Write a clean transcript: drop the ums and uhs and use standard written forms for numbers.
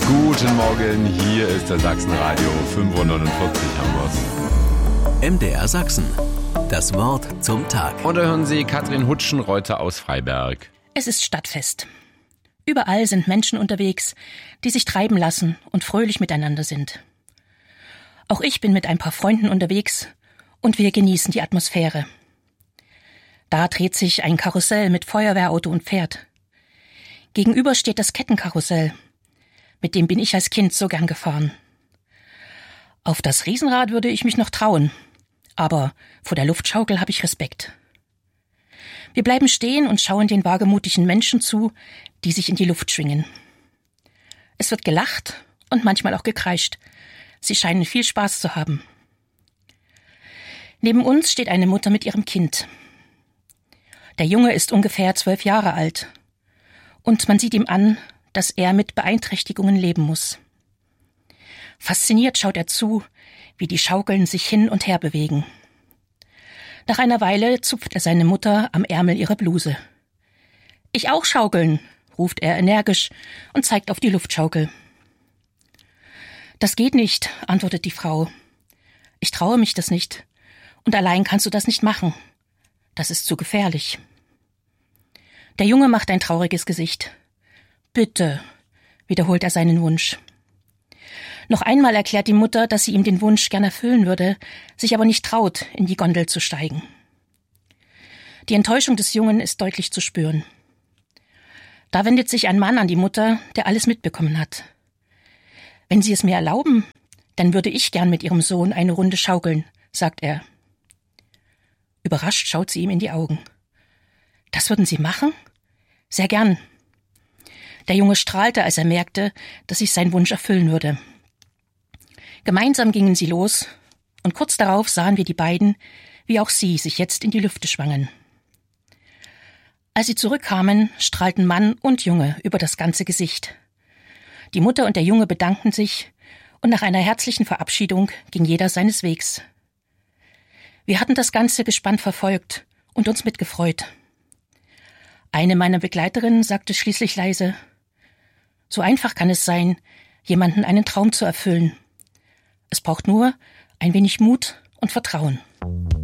Guten Morgen, hier ist der Sachsenradio 549 haben wir's. MDR Sachsen. Das Wort zum Tag. Und da hören Sie Katrin Hutschenreuter aus Freiberg. Es ist Stadtfest. Überall sind Menschen unterwegs, die sich treiben lassen und fröhlich miteinander sind. Auch ich bin mit ein paar Freunden unterwegs und wir genießen die Atmosphäre. Da dreht sich ein Karussell mit Feuerwehrauto und Pferd. Gegenüber steht das Kettenkarussell. Mit dem bin ich als Kind so gern gefahren. Auf das Riesenrad würde ich mich noch trauen, aber vor der Luftschaukel habe ich Respekt. Wir bleiben stehen und schauen den wagemutigen Menschen zu, die sich in die Luft schwingen. Es wird gelacht und manchmal auch gekreischt. Sie scheinen viel Spaß zu haben. Neben uns steht eine Mutter mit ihrem Kind. Der Junge ist ungefähr 12 Jahre alt und man sieht ihm an, dass er mit Beeinträchtigungen leben muss. Fasziniert schaut er zu, wie die Schaukeln sich hin und her bewegen. Nach einer Weile zupft er seine Mutter am Ärmel ihrer Bluse. »Ich auch schaukeln«, ruft er energisch und zeigt auf die Luftschaukel. »Das geht nicht«, antwortet die Frau. »Ich traue mich das nicht. Und allein kannst du das nicht machen. Das ist zu gefährlich.« Der Junge macht ein trauriges Gesicht. »Bitte«, wiederholt er seinen Wunsch. Noch einmal erklärt die Mutter, dass sie ihm den Wunsch gern erfüllen würde, sich aber nicht traut, in die Gondel zu steigen. Die Enttäuschung des Jungen ist deutlich zu spüren. Da wendet sich ein Mann an die Mutter, der alles mitbekommen hat. »Wenn Sie es mir erlauben, dann würde ich gern mit Ihrem Sohn eine Runde schaukeln«, sagt er. Überrascht schaut sie ihm in die Augen. »Das würden Sie machen?« »Sehr gern.« Der Junge strahlte, als er merkte, dass sich sein Wunsch erfüllen würde. Gemeinsam gingen sie los, und kurz darauf sahen wir die beiden, wie auch sie sich jetzt in die Lüfte schwangen. Als sie zurückkamen, strahlten Mann und Junge über das ganze Gesicht. Die Mutter und der Junge bedankten sich, und nach einer herzlichen Verabschiedung ging jeder seines Wegs. Wir hatten das Ganze gespannt verfolgt und uns mitgefreut. Eine meiner Begleiterinnen sagte schließlich leise: »So einfach kann es sein, jemanden einen Traum zu erfüllen. Es braucht nur ein wenig Mut und Vertrauen.«